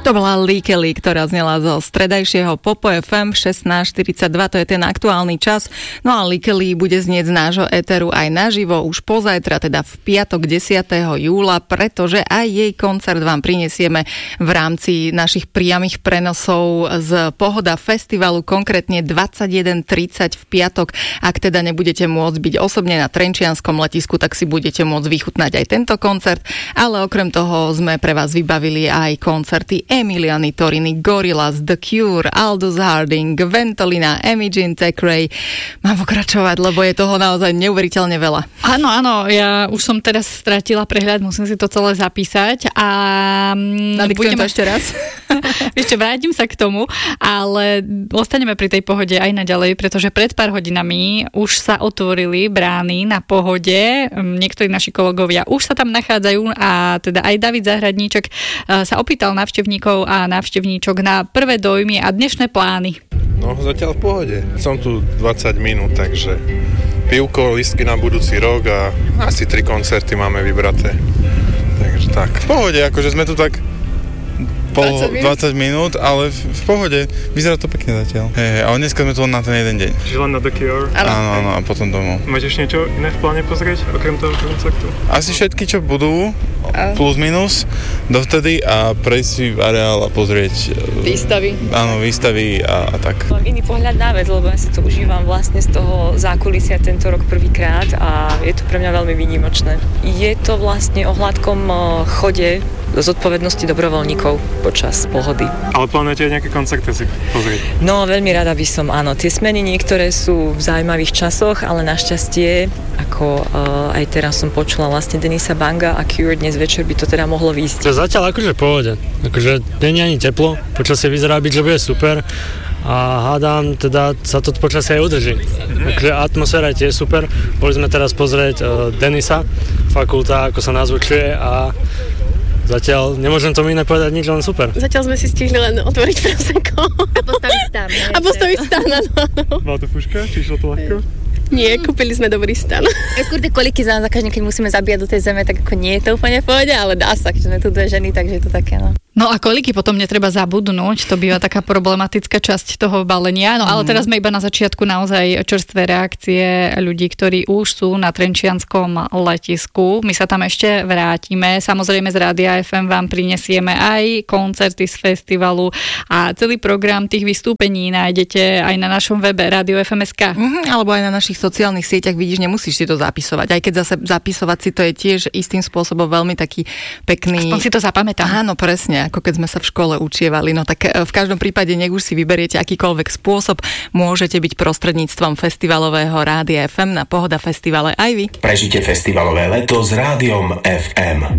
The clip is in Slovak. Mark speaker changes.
Speaker 1: To bola Likely, ktorá znela zo stredajšieho Popo FM 16:42, to je ten aktuálny čas. No a Likely bude znieť z nášho éteru aj naživo už pozajtra, teda v piatok 10. júla, pretože aj jej koncert vám prinesieme v rámci našich priamych prenosov z Pohoda festivalu, konkrétne 21:30 v piatok. Ak teda nebudete môcť byť osobne na trenčianskom letisku, tak si budete môcť vychutnať aj tento koncert, ale okrem toho sme pre vás vybavili aj koncerty Emiliany Toriny, Gorillaz, The Cure, Aldous Harding, Ventolina, Imogen Thackeray. Mám pokračovať, lebo je toho naozaj neuveriteľne veľa.
Speaker 2: Áno, ja už som teraz stratila prehľad, musím si to celé zapísať a
Speaker 1: nadiktujem to ešte raz.
Speaker 2: Ešte vrátim sa k tomu, ale ostaneme pri tej Pohode aj naďalej, pretože pred pár hodinami už sa otvorili brány na Pohode. Niektorí naši kolegovia už sa tam nachádzajú a teda aj David Zahradníček sa opýtal návštevníkov a návštevníčok na prvé dojmy a dnešné plány.
Speaker 3: No, zatiaľ v pohode. Som tu 20 minút, takže pivko, listky na budúci rok a asi 3 koncerty máme vybraté. Takže tak. V pohode, akože sme tu tak 20 minút, ale v pohode. Vyzerá to pekne zatiaľ. Ale dneska sme tu na ten jeden deň.
Speaker 4: Čiže len na The Cure?
Speaker 3: Áno, a potom domov.
Speaker 4: Máte ešte niečo iné v pláne pozrieť, okrem toho koncertu?
Speaker 3: Asi všetky, čo budú, plus minus, dovtedy a prejsť si v areál a pozrieť
Speaker 5: výstavy.
Speaker 3: Áno, výstavy a tak.
Speaker 5: Mám iný pohľad na vec, lebo ja si to užívam vlastne z toho zákulisia tento rok prvýkrát a je to pre mňa veľmi výnimočné. Je to vlastne o hladkom chode zodpovednosti dobrovoľníkov počas Pohody.
Speaker 4: Ale plánujete aj nejaké koncerty si pozrieť?
Speaker 5: No, veľmi rada by som, áno. Tie smeny niektoré sú v zaujímavých časoch, ale našťastie, ako aj teraz som počula vlastne Denisa Banga a Cure, dnes večer by to teda mohlo výjsť.
Speaker 6: Zatiaľ akože v pohode. Akože nie je ani teplo, počasie vyzerá byť, že bude super a hádam, teda sa to počasie aj udrží. Takže atmosféra je tiež super. Boli sme teraz pozrieť Denisa, fakulta, ako sa nazvučuje a zatiaľ nemôžem tomu iné povedať, nič, len super.
Speaker 7: Zatiaľ sme si stihli len otvoriť prosecco.
Speaker 8: A postaviť stan.
Speaker 7: A postaviť stan, áno.
Speaker 4: Bola to fúška? Či išlo to ľahko?
Speaker 7: Nie, kúpili sme dobrý stan.
Speaker 8: Kurde, koliky za každým, keď musíme zabíjať do tej zeme, tak ako nie je to úplne v pohode, ale dá sa, keďže sme tu dve ženy, takže je to také, no.
Speaker 2: No a koliky potom netreba zabudnúť, to býva taká problematická časť toho balenia. No ale teraz sme iba na začiatku naozaj čerstvé reakcie ľudí, ktorí už sú na trenčianskom letisku. My sa tam ešte vrátime. Samozrejme z Rádia FM vám prinesieme aj koncerty z festivalu a celý program tých vystúpení nájdete aj na našom webe Radio FM.sk.
Speaker 1: Alebo aj na našich sociálnych sieťach, vidíš, nemusíš si to zapisovať. Aj keď zase zapisovať si to je tiež istým spôsobom veľmi taký pekný.
Speaker 2: Aspoň si to zapamätám.
Speaker 1: Áno, presne, ako keď sme sa v škole učievali. No tak v každom prípade nech už si vyberiete akýkoľvek spôsob, môžete byť prostredníctvom festivalového Rádia FM na Pohoda festivale aj vy.
Speaker 9: Prežite festivalové leto s Rádiom FM.